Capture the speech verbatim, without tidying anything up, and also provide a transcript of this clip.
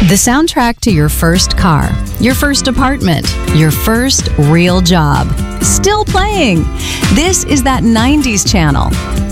The soundtrack to your first car, your first apartment, your first real job. Still playing. This is that nineties channel.